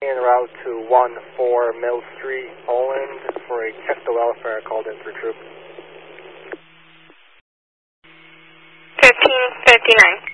En route to 14 Mill Street, Poland, for a check the welfare called in for troop. 1359.